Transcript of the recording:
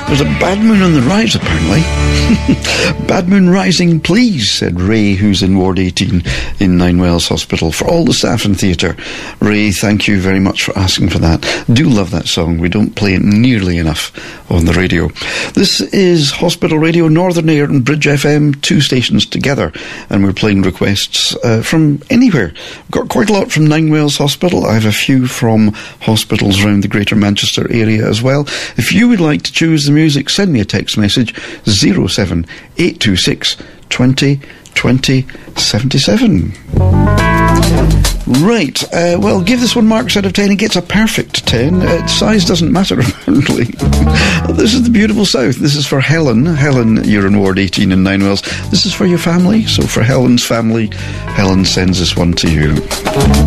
There's a bad moon on the rise, apparently. Bad moon rising, please, said Ray, who's in Ward 18 in Nine Wells Hospital, for all the staff in theatre. Ray, thank you very much for asking for that. Do love that song. We don't play it nearly enough on the radio. This is Hospital Radio, Northern Air and Bridge FM, 2 stations together, and we're playing requests from anywhere. We've got quite a lot from Nine Wells Hospital. I have a few from hospitals around the Greater Manchester area as well. If you would like to choose the music, send me a text message, 07826 20 20 77. Right, well, give this one marks out of 10. It gets a perfect 10. Size doesn't matter, apparently. This is the beautiful South. This is for Helen. Helen, you're in Ward 18 in Nine Wells. This is for your family. So for Helen's family, Helen sends this one to you.